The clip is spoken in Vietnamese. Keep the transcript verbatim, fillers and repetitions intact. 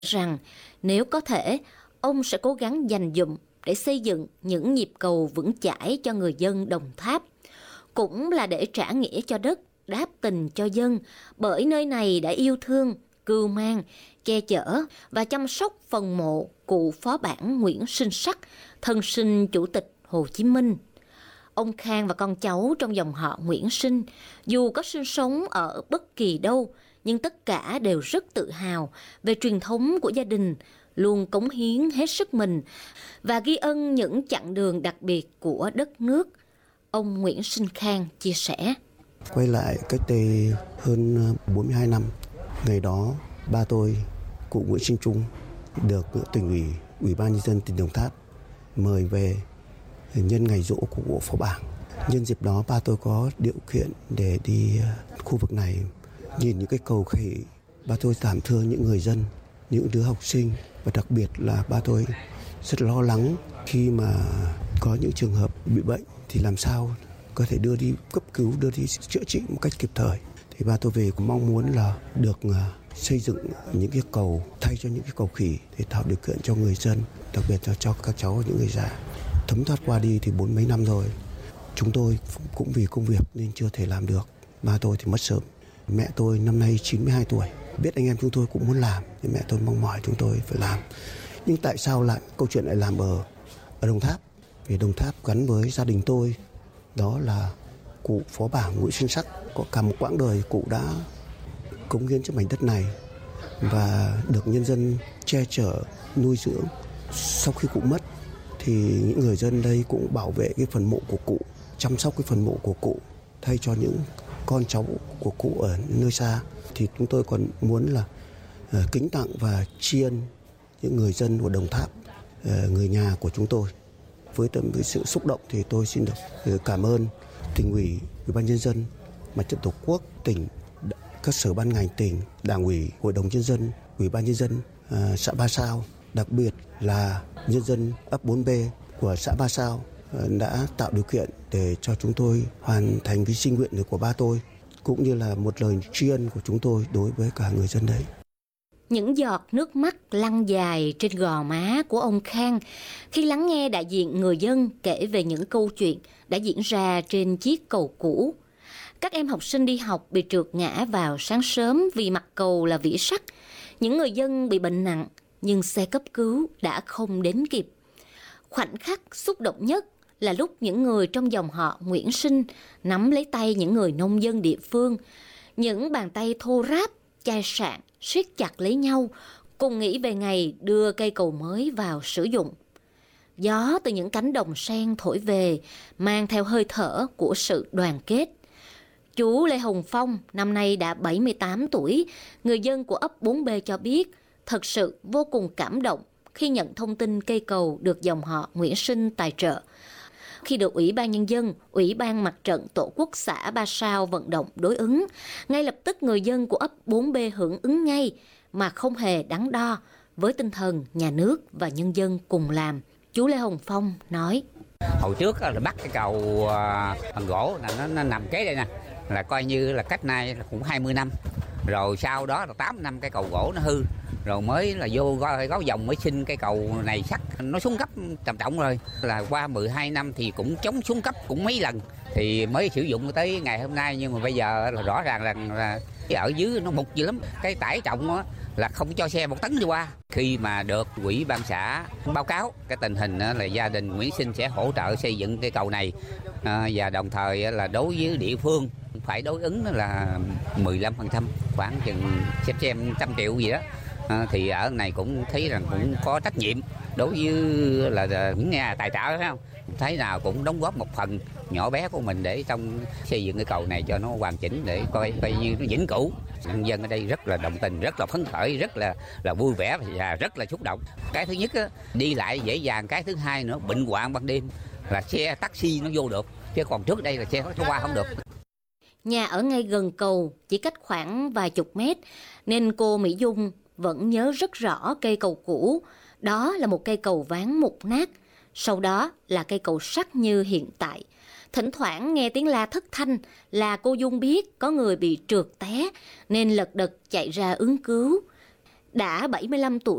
rằng nếu có thể, ông sẽ cố gắng dành dụm để xây dựng những nhịp cầu vững chãi cho người dân Đồng Tháp, cũng là để trả nghĩa cho đất, đáp tình cho dân, bởi nơi này đã yêu thương, cưu mang, che chở và chăm sóc phần mộ cụ phó bản Nguyễn Sinh Sắc, thân sinh Chủ tịch Hồ Chí Minh. Ông Khang và con cháu trong dòng họ Nguyễn Sinh, dù có sinh sống ở bất kỳ đâu, nhưng tất cả đều rất tự hào về truyền thống của gia đình, luôn cống hiến hết sức mình và ghi ân những chặng đường đặc biệt của đất nước. Ông Nguyễn Sinh Khang chia sẻ. Quay lại cách đây hơn bốn mươi hai năm, ngày đó ba tôi, cụ Nguyễn Sinh Trung, được tỉnh ủy, Ủy ban Nhân dân tỉnh Đồng Tháp mời về nhân ngày giỗ của cụ phó bảng. Nhân dịp đó ba tôi có điều kiện để đi khu vực này, nhìn những cái cầu khỉ. Ba tôi cảm thương những người dân, những đứa học sinh, và đặc biệt là ba tôi rất lo lắng khi mà có những trường hợp bị bệnh thì làm sao có thể đưa đi cấp cứu, đưa đi chữa trị một cách kịp thời. Thì ba tôi về cũng mong muốn là được xây dựng những cái cầu thay cho những cái cầu khỉ để tạo điều kiện cho người dân, đặc biệt là cho các cháu, những người già. Thấm thoát qua đi thì bốn mấy năm rồi, chúng tôi cũng vì công việc nên chưa thể làm được. Ba tôi thì mất sớm, mẹ tôi năm nay chín mươi hai tuổi. Biết anh em chúng tôi cũng muốn làm thì mẹ tôi mong mỏi chúng tôi phải làm. Nhưng tại sao lại câu chuyện lại làm ở ở Đồng Tháp? Vì Đồng Tháp gắn với gia đình tôi, đó là cụ phó bảng Nguyễn Sinh Sắc. Có cả một quãng đời cụ đã cống hiến cho mảnh đất này và được nhân dân che chở, nuôi dưỡng. Sau khi cụ mất thì những người dân đây cũng bảo vệ cái phần mộ của cụ, chăm sóc cái phần mộ của cụ thay cho những con cháu của cụ ở nơi xa. Thì chúng tôi còn muốn là uh, kính tặng và tri ân những người dân của Đồng Tháp, uh, người nhà của chúng tôi. Với tâm với sự xúc động thì tôi xin được uh, cảm ơn tỉnh ủy, Ủy ban Nhân dân, Mặt trận Tổ quốc tỉnh, các sở ban ngành tỉnh, Đảng ủy, Hội đồng Nhân dân, Ủy ban Nhân dân uh, xã Ba Sao, đặc biệt là nhân dân ấp bốn B của xã Ba Sao uh, đã tạo điều kiện để cho chúng tôi hoàn thành cái sinh nguyện của ba tôi, cũng như là một lời tri ân của chúng tôi đối với cả người dân đấy. Những giọt nước mắt lăn dài trên gò má của ông Khang khi lắng nghe đại diện người dân kể về những câu chuyện đã diễn ra trên chiếc cầu cũ. Các em học sinh đi học bị trượt ngã vào sáng sớm vì mặt cầu là vỉ sắt. Những người dân bị bệnh nặng nhưng xe cấp cứu đã không đến kịp. Khoảnh khắc xúc động nhất là lúc những người trong dòng họ Nguyễn Sinh nắm lấy tay những người nông dân địa phương. Những bàn tay thô ráp, chai sạn, siết chặt lấy nhau, cùng nghĩ về ngày đưa cây cầu mới vào sử dụng. Gió từ những cánh đồng sen thổi về, mang theo hơi thở của sự đoàn kết. Chú Lê Hồng Phong năm nay đã bảy mươi tám tuổi, người dân của ấp bốn B cho biết thật sự vô cùng cảm động khi nhận thông tin cây cầu được dòng họ Nguyễn Sinh tài trợ. Khi được Ủy ban Nhân dân, Ủy ban Mặt trận Tổ quốc xã Ba Sao vận động đối ứng, ngay lập tức người dân của ấp bốn B hưởng ứng ngay mà không hề đắn đo, với tinh thần nhà nước và nhân dân cùng làm. Chú Lê Hồng Phong nói. Hồi trước là bắt cái cầu bằng gỗ là nó, nó nằm kế đây nè, là coi như là cách nay là cũng hai mươi năm. Rồi sau đó là tám năm cái cầu gỗ nó hư, rồi mới là vô gói, gói vòng mới xin cái cầu này sắt, nó xuống cấp trầm trọng rồi. Là qua mười hai năm thì cũng chống xuống cấp cũng mấy lần thì mới sử dụng tới ngày hôm nay. Nhưng mà bây giờ là rõ ràng là, là ở dưới nó mục dữ lắm, cái tải trọng đó là không cho xe một tấn đi qua. Khi mà được Ủy ban xã báo cáo cái tình hình là gia đình Nguyễn Sinh sẽ hỗ trợ xây dựng cái cầu này, à, và đồng thời là đối với địa phương phải đối ứng là mười lăm phần trăm, khoảng chừng xem xem trăm triệu gì đó. À, thì ở này cũng thấy rằng cũng có trách nhiệm đối với là những nhà tài trợ, phải không? Thấy nào cũng đóng góp một phần nhỏ bé của mình để trong xây dựng cái cầu này cho nó hoàn chỉnh, để coi coi như nó vĩnh cửu. Nhân dân ở đây rất là đồng tình, rất là phấn khởi, rất là là vui vẻ và rất là xúc động. Cái thứ nhất á, đi lại dễ dàng. Cái thứ hai nữa, bệnh hoạn ban đêm là xe taxi nó vô được, chứ còn trước đây là xe nó qua không được. Nhà ở ngay gần cầu, chỉ cách khoảng vài chục mét, nên cô Mỹ Dung vẫn nhớ rất rõ cây cầu cũ. Đó là một cây cầu ván mục nát, sau đó là cây cầu sắt như hiện tại. Thỉnh thoảng nghe tiếng la thất thanh là cô Dung biết có người bị trượt té, nên lật đật chạy ra ứng cứu. Đã bảy mươi lăm tuổi